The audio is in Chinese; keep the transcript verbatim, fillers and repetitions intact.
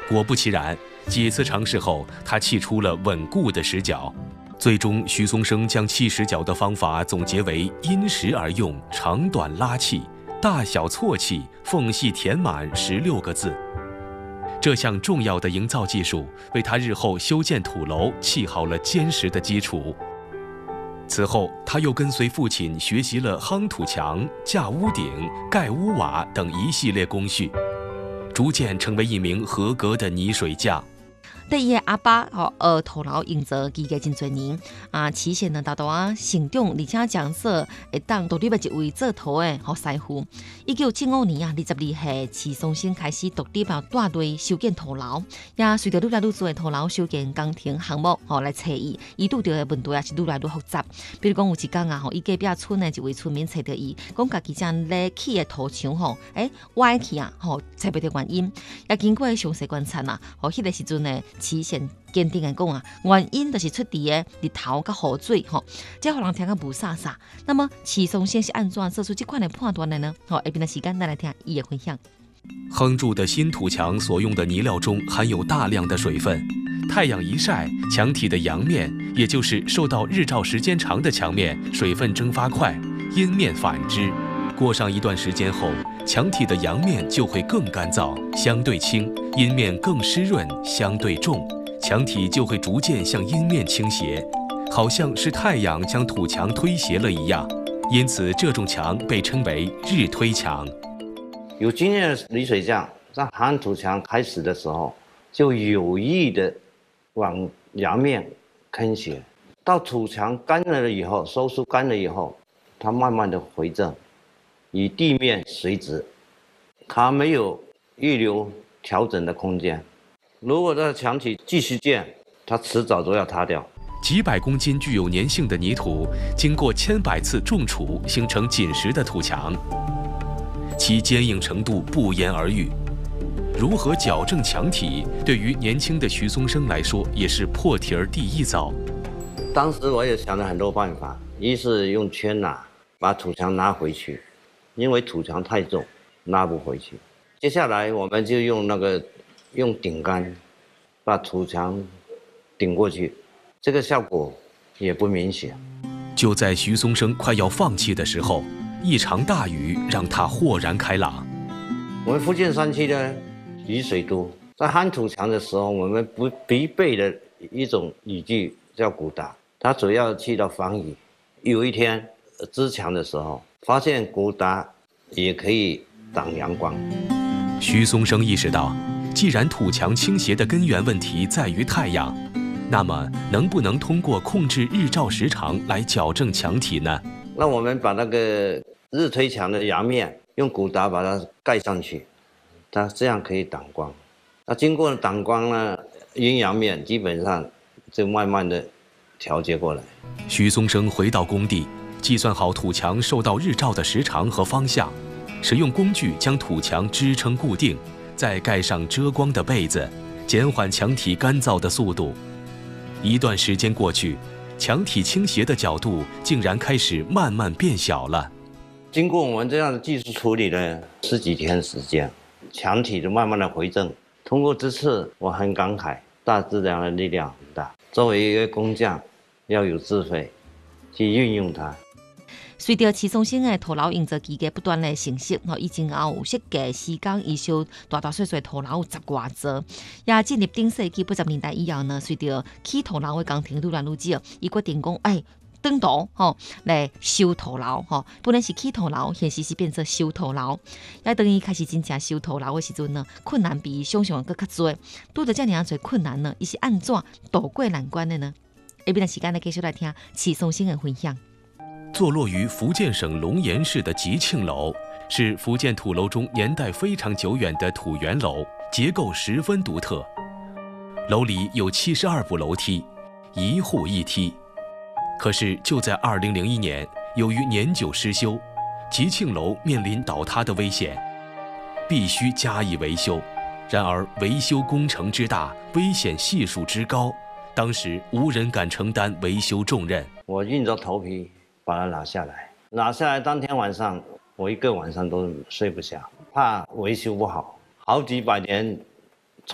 果不其然，几次尝试后，他砌出了稳固的石角。最终，徐松生将砌石角的方法总结为“因时而用，长短拉砌，大小错砌，缝隙填满”十六个字。这项重要的营造技术，为他日后修建土楼砌好了坚实的基础。此后，他又跟随父亲学习了夯土墙、架屋顶、盖屋瓦等一系列工序，逐渐成为一名合格的泥水匠。 对伊的阿爸吼，呃，土楼营造技艺真侪年啊，期限呢达到啊成长，而且奖色会当独立的一位做土的好师傅。一九七五年啊，二十二岁，徐松生开始独立啊带队修建土楼，也随着愈来愈多的土楼修建工程项目吼来找伊，伊拄到的问题也是愈来愈复杂。比如讲有一天啊，吼，伊隔壁村的一位村民找到伊，讲家己将咧起的土墙吼，诶歪去啊，吼找不到原因。也经过详细观察啊，吼，迄个时阵呢。期限坚定的讲啊，原因就是出伫的日头甲雨水吼，这互人听个无啥啥。那么徐松生是安怎做出这款的判断的呢？好，下边的时间咱来听伊的分享。 夯筑的新土墙所用的泥料中含有大量的水分，太阳一晒，墙体的阳面，也就是受到日照时间长的墙面，水分蒸发快，阴面反之。过上一段时间后，墙体的阳面就会更干燥，相对轻；阴面更湿润，相对重。墙体就会逐渐向阴面倾斜，好像是太阳将土墙推斜了一样。因此，这种墙被称为日推墙。 有经验的泥水匠在夯土墙开始的时候，就有意的往阳面倾斜，到土墙干了以后，收缩干了以后，它慢慢的回正。与地面垂直，它没有预留调整的空间。如果这个墙体继续建，它迟早都要塌掉。 几百公斤具有粘性的泥土，经过千百次重杵，形成紧实的土墙，其坚硬程度不言而喻。如何矫正墙体，对于年轻的徐松生来说，也是破题儿第一遭。 当时我也想了很多办法，一是用圈拿把土墙拿回去。因为土墙太重，拉不回去。接下来我们就用那个用顶杆把土墙顶过去，这个效果也不明显。 就在徐松生快要放弃的时候，一场大雨让他豁然开朗。 我们福建山区呢雨水多，在夯土墙的时候，我们不必备的一种雨具叫古达，它主要起到防雨。有一天支墙的时候，发现古达也可以挡阳光。 徐松生意识到，既然土墙倾斜的根源问题在于太阳，那么能不能通过控制日照时长来矫正墙体呢？ 那我们把那个日推墙的阳面用古达把它盖上去，它这样可以挡光。那经过挡光呢，阴阳面基本上就慢慢的调节过来。 徐松生回到工地，计算好土墙受到日照的时长和方向，使用工具将土墙支撑固定，再盖上遮光的被子，减缓墙体干燥的速度。一段时间过去，墙体倾斜的角度竟然开始慢慢变小了。 经过我们这样的技术处理了十几天时间，墙体就慢慢的回正。通过这次，我很感慨，大自然的力量很大。作为一个工匠，要有智慧去运用它。 随着徐松生的土楼营造技艺不断的成熟，吼，已经有设计施工以修大大小小土楼有十外座。也进入顶世纪八十年代以后呢，随着起土楼的工程愈来愈少，伊决定讲，哎，转图吼来修土楼吼，本来是起土楼，现时是变成修土楼。也等于开始真正修土楼的时阵呢，困难比想象的更较多。拄着这样多困难呢，伊是安怎渡过难关的呢？下边的时间呢，继续来听徐松生的分享。 坐落于福建省龙岩市的吉庆楼，是福建土楼中年代非常久远的土圆楼，结构十分独特。楼里有七十二部楼梯，一户一梯。可是就在二零零一年，由于年久失修，吉庆楼面临倒塌的危险，必须加以维修。然而维修工程之大，危险系数之高，当时无人敢承担维修重任。 我硬着头皮把它拿下来。拿下来当天晚上，我一个晚上都睡不下，怕维修不好。好几百年